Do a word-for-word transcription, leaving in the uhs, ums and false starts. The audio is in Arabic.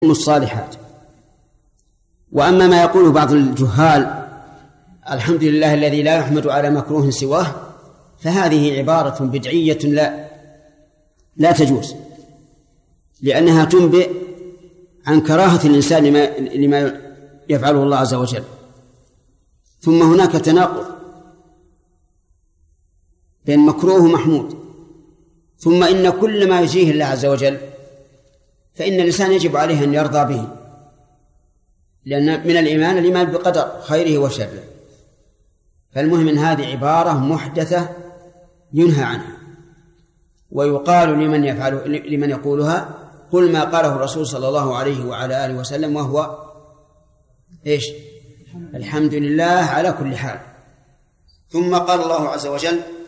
الصالحات. وأما ما يقوله بعض الجهال الحمد لله الذي لا يحمد على مكروه سواه، فهذه عبارة بدعية لا لا تجوز، لأنها تنبئ عن كراهة الإنسان لما, لما يفعله الله عز وجل. ثم هناك تناقض بين مكروه ومحمود. ثم إن كل ما يجيه الله عز وجل فإن الإنسان يجب عليه أن يرضى به، لأن من الإيمان الإيمان بقدر خيره وشره. فالمهم أن هذه عبارة محدثة ينهى عنها، ويقال لمن يفعل لمن يقولها قل ما قاله الرسول صلى الله عليه وعلى آله وسلم، وهو إيش؟ الحمد لله على كل حال. ثم قال الله عز وجل